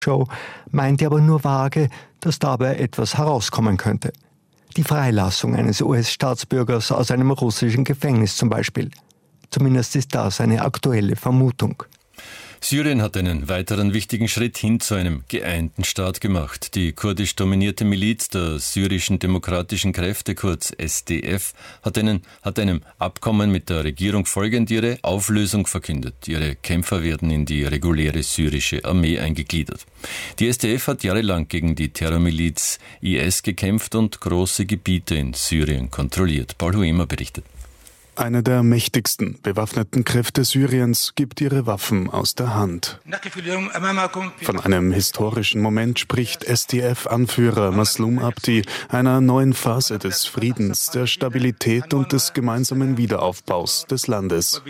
Show meinte aber nur vage, dass dabei etwas herauskommen könnte. Die Freilassung eines US-Staatsbürgers aus einem russischen Gefängnis zum Beispiel. Zumindest ist das eine aktuelle Vermutung. Syrien hat einen weiteren wichtigen Schritt hin zu einem geeinten Staat gemacht. Die kurdisch dominierte Miliz der syrischen demokratischen Kräfte, kurz SDF, hat einem Abkommen mit der Regierung folgend ihre Auflösung verkündet. Ihre Kämpfer werden in die reguläre syrische Armee eingegliedert. Die SDF hat jahrelang gegen die Terrormiliz IS gekämpft und große Gebiete in Syrien kontrolliert. Paul Huemer berichtet. Eine der mächtigsten bewaffneten Kräfte Syriens gibt ihre Waffen aus der Hand. Von einem historischen Moment spricht SDF-Anführer Maslum Abdi, einer neuen Phase des Friedens, der Stabilität und des gemeinsamen Wiederaufbaus des Landes.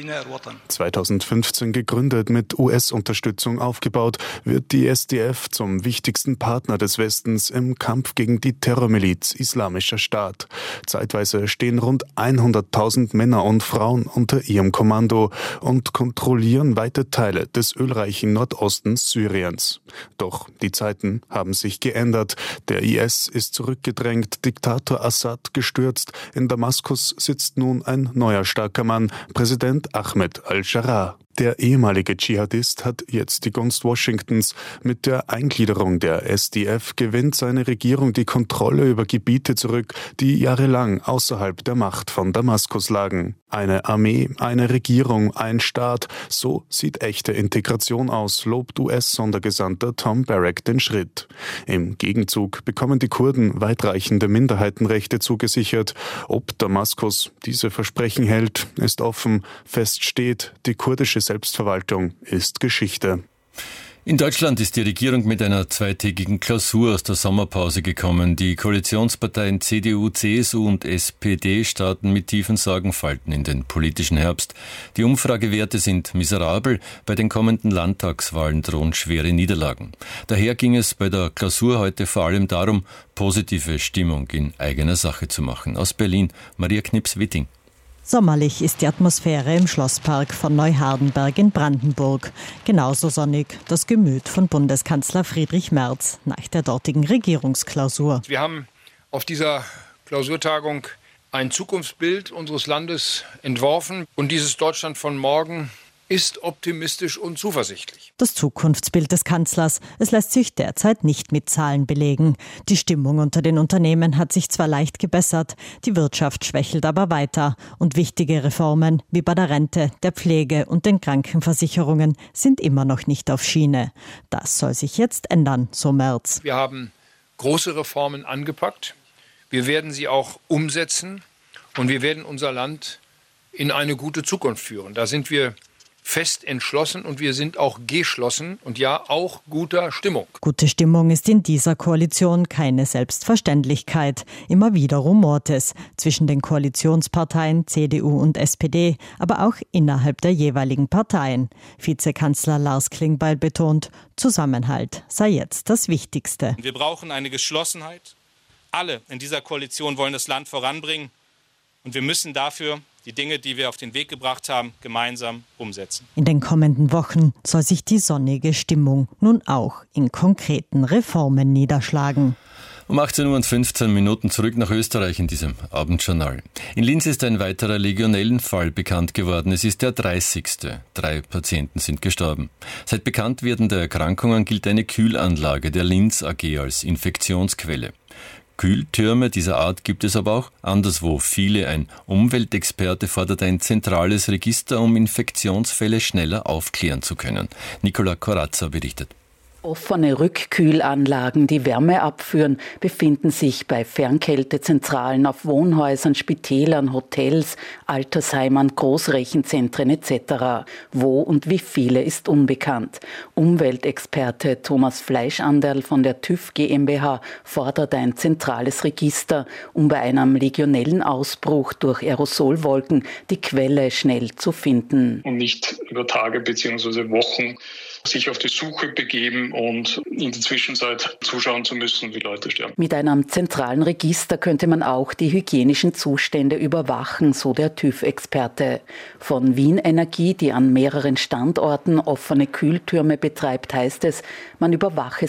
2015 gegründet, mit US-Unterstützung aufgebaut, wird die SDF zum wichtigsten Partner des Westens im Kampf gegen die Terrormiliz Islamischer Staat. Zeitweise stehen rund 100.000 Männer und Frauen unter ihrem Kommando und kontrollieren weite Teile des ölreichen Nordostens Syriens. Doch die Zeiten haben sich geändert. Der IS ist zurückgedrängt, Diktator Assad gestürzt. In Damaskus sitzt nun ein neuer starker Mann, Präsident Ahmed al-Jarrah. Der ehemalige Dschihadist hat jetzt die Gunst Washingtons. Mit der Eingliederung der SDF gewinnt seine Regierung die Kontrolle über Gebiete zurück, die jahrelang außerhalb der Macht von Damaskus lagen. Eine Armee, eine Regierung, ein Staat, so sieht echte Integration aus, lobt US-Sondergesandter Tom Barrack den Schritt. Im Gegenzug bekommen die Kurden weitreichende Minderheitenrechte zugesichert. Ob Damaskus diese Versprechen hält, ist offen. Fest steht, die kurdische Selbstverwaltung ist Geschichte. In Deutschland ist die Regierung mit einer zweitägigen Klausur aus der Sommerpause gekommen. Die Koalitionsparteien CDU, CSU und SPD starten mit tiefen Sorgenfalten in den politischen Herbst. Die Umfragewerte sind miserabel. Bei den kommenden Landtagswahlen drohen schwere Niederlagen. Daher ging es bei der Klausur heute vor allem darum, positive Stimmung in eigener Sache zu machen. Aus Berlin, Maria Knips-Witting. Sommerlich ist die Atmosphäre im Schlosspark von Neuhardenberg in Brandenburg. Genauso sonnig das Gemüt von Bundeskanzler Friedrich Merz nach der dortigen Regierungsklausur. Wir haben auf dieser Klausurtagung ein Zukunftsbild unseres Landes entworfen. Und dieses Deutschland von morgen ist optimistisch und zuversichtlich. Das Zukunftsbild des Kanzlers, es lässt sich derzeit nicht mit Zahlen belegen. Die Stimmung unter den Unternehmen hat sich zwar leicht gebessert, die Wirtschaft schwächelt aber weiter. Und wichtige Reformen wie bei der Rente, der Pflege und den Krankenversicherungen sind immer noch nicht auf Schiene. Das soll sich jetzt ändern, so Merz. Wir haben große Reformen angepackt. Wir werden sie auch umsetzen und wir werden unser Land in eine gute Zukunft führen. Da sind wir fest entschlossen und wir sind auch geschlossen und ja, auch guter Stimmung. Gute Stimmung ist in dieser Koalition keine Selbstverständlichkeit. Immer wieder rumort es zwischen den Koalitionsparteien CDU und SPD, aber auch innerhalb der jeweiligen Parteien. Vizekanzler Lars Klingbeil betont, Zusammenhalt sei jetzt das Wichtigste. Wir brauchen eine Geschlossenheit. Alle in dieser Koalition wollen das Land voranbringen und wir müssen dafür die Dinge, die wir auf den Weg gebracht haben, gemeinsam umsetzen. In den kommenden Wochen soll sich die sonnige Stimmung nun auch in konkreten Reformen niederschlagen. Um 18:15 Uhr zurück nach Österreich in diesem Abendjournal. In Linz ist ein weiterer Legionellenfall bekannt geworden. Es ist der 30. 3 Patienten sind gestorben. Seit Bekanntwerden der Erkrankungen gilt eine Kühlanlage der Linz AG als Infektionsquelle. Kühltürme dieser Art gibt es aber auch anderswo viele. Ein Umweltexperte fordert ein zentrales Register, um Infektionsfälle schneller aufklären zu können. Nicola Corazza berichtet. Offene Rückkühlanlagen, die Wärme abführen, befinden sich bei Fernkältezentralen auf Wohnhäusern, Spitälern, Hotels, Altersheimen, Großrechenzentren etc. Wo und wie viele ist unbekannt. Umweltexperte Thomas Fleischanderl von der TÜV GmbH fordert ein zentrales Register, um bei einem Legionellenausbruch durch Aerosolwolken die Quelle schnell zu finden. Und nicht über Tage bzw. Wochen sich auf die Suche begeben und in der Zwischenzeit zuschauen zu müssen, wie Leute sterben. Mit einem zentralen Register könnte man auch die hygienischen Zustände überwachen, so der TÜV-Experte. Von Wien Energie, die an mehreren Standorten offene Kühltürme betreibt, heißt es, man überwache